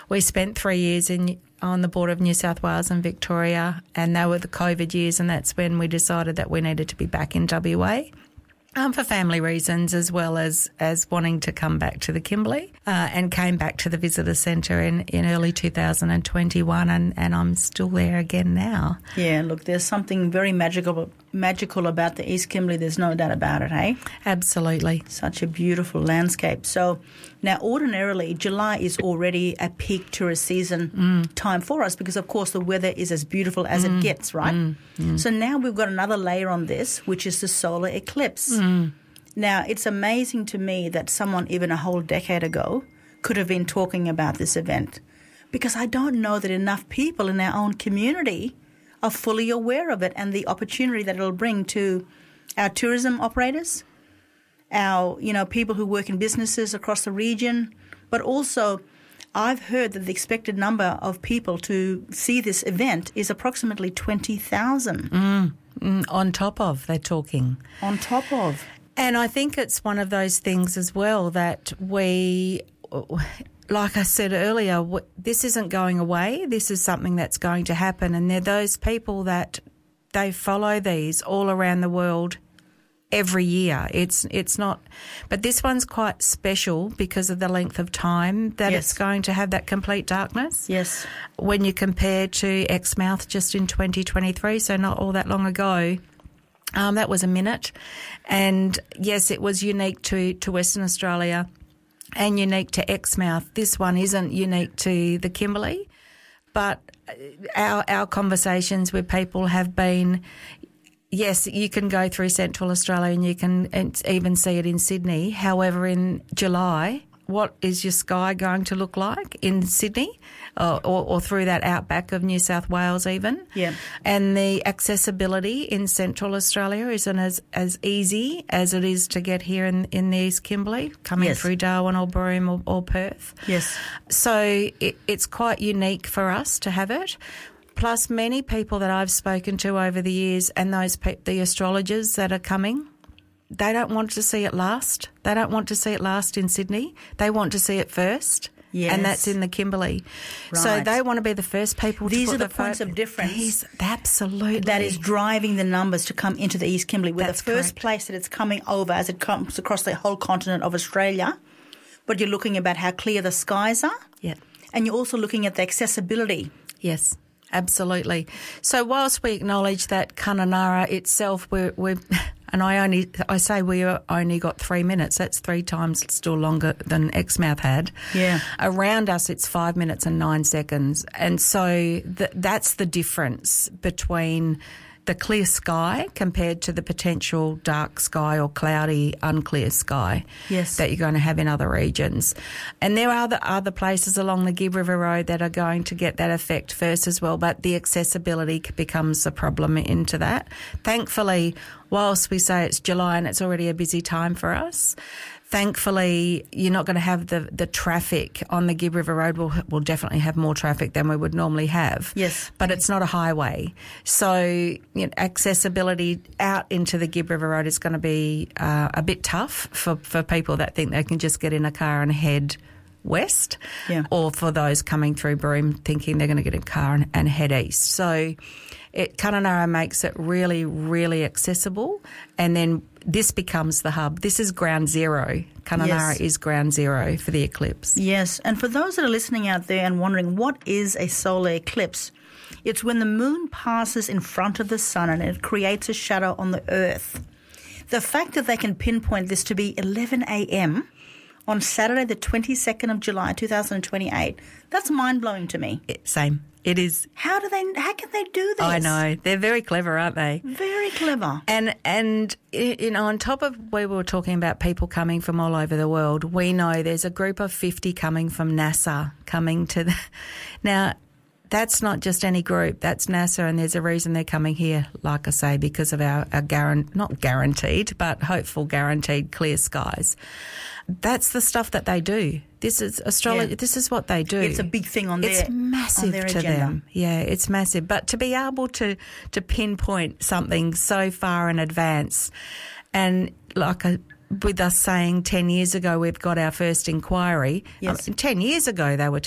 We spent 3 years on the border of New South Wales and Victoria, and they were the COVID years, and that's when we decided that we needed to be back in WA. For family reasons, as well as wanting to come back to the Kimberley, and came back to the visitor centre in early 2021, and I'm still there again now. Yeah, look, there's something very magical about the East Kimberley. There's no doubt about it, hey? Absolutely. Such a beautiful landscape. So now, ordinarily, July is already a peak tourist season time for us because, of course, the weather is as beautiful as it gets, right? So now we've got another layer on this, which is the solar eclipse. Now, it's amazing to me that someone even a whole decade ago could have been talking about this event, because I don't know that enough people in our own community are fully aware of it and the opportunity that it'll bring to our tourism operators, our, people who work in businesses across the region. But also, I've heard that the expected number of people to see this event is approximately 20,000. On top of, they're talking. On top of. And I think it's one of those things as well that we, like I said earlier, this isn't going away. This is something that's going to happen. And there are those people that they follow these all around the world every year. It's not, but this one's quite special because of the length of time that it's going to have that complete darkness. Yes. When you compare to Exmouth just in 2023, so not all that long ago, that was a minute. And yes, it was unique to Western Australia and unique to Exmouth. This one isn't unique to the Kimberley, but our conversations with people have been, yes, you can go through Central Australia and you can even see it in Sydney. However, in July, what is your sky going to look like in Sydney or through that outback of New South Wales even? Yeah. And the accessibility in Central Australia isn't as easy as it is to get here in the East Kimberley, coming through Darwin or Broome or Perth. Yes. So it's quite unique for us to have it. Plus, many people that I've spoken to over the years and the astrologers that are coming, they don't want to see it last. They don't want to see it last in Sydney. They want to see it first. Yes. And that's in the Kimberley. Right. So they want to be the first people These to put are the points of difference. Absolutely. That is driving the numbers to come into the East Kimberley. We're the first place that it's coming over as it comes across the whole continent of Australia. But you're looking about how clear the skies are. Yeah. And you're also looking at the accessibility. Yes. Absolutely. So whilst we acknowledge that Kununurra itself, we're and I say we only got 3 minutes. That's 3 times still longer than Exmouth had. Yeah. Around us, it's 5 minutes and 9 seconds, and so that's the difference between the clear sky compared to the potential dark sky or cloudy, unclear sky that you're going to have in other regions. And there are other places along the Gibb River Road that are going to get that effect first as well, but the accessibility becomes a problem into that. Thankfully, whilst we say it's July and it's already a busy time for us, thankfully, you're not going to have the traffic on the Gibb River Road. We'll definitely have more traffic than we would normally have. Yes. But it's not a highway. So accessibility out into the Gibb River Road is going to be a bit tough for people that think they can just get in a car and head west, or for those coming through Broome thinking they're going to get in a car and head east. So Kununurra makes it really, really accessible, and then this becomes the hub. This is ground zero. Kununurra is ground zero for the eclipse. Yes, and for those that are listening out there and wondering what is a solar eclipse, it's when the moon passes in front of the sun and it creates a shadow on the earth. The fact that they can pinpoint this to be 11 a.m. on Saturday the 22nd of July 2028, that's mind-blowing to me. Same. It is. How can they do this? I know. They're very clever, aren't they? Very clever. And on top of we were talking about people coming from all over the world, we know there's a group of 50 coming from NASA coming to now, that's not just any group. That's NASA, and there's a reason they're coming here, like I say, because of our not guaranteed, but hopeful guaranteed clear skies. That's the stuff that they do. This is astrology. Yeah. This is what they do. It's a big thing on It's massive to agenda. them. Yeah, it's massive. But to be able to pinpoint something so far in advance, and with us saying 10 years ago we've got our first inquiry. Yes. 10 years ago they were